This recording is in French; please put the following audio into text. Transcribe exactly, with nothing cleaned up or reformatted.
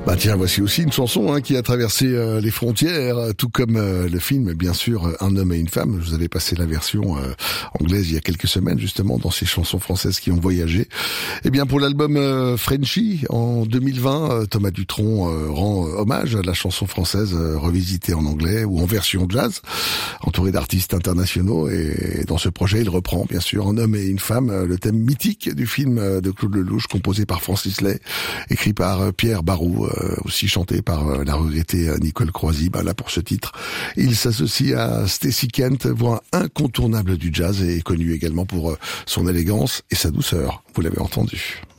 Bah tiens, voici aussi une chanson hein, qui a traversé euh, les frontières, tout comme euh, le film, bien sûr, Un homme et une femme. Je vous avais passé la version euh, anglaise il y a quelques semaines, justement, dans ces chansons françaises qui ont voyagé. Eh bien, pour l'album euh, Frenchy, en deux mille vingt, euh, Thomas Dutronc euh, rend euh, hommage à la chanson française euh, revisitée en anglais ou en version jazz, entouré d'artistes internationaux. Et dans ce projet, il reprend, bien sûr, Un homme et une femme, euh, le thème mythique du film euh, de Claude Lelouch, composé par Francis Lay, écrit par euh, Pierre Barou, euh, aussi chanté par euh, la regrettée euh, Nicole Croisy. Bah là, pour ce titre, il s'associe à Stacey Kent, voix incontournable du jazz et connu également pour euh, son élégance et sa douceur. Vous l'avez entendu.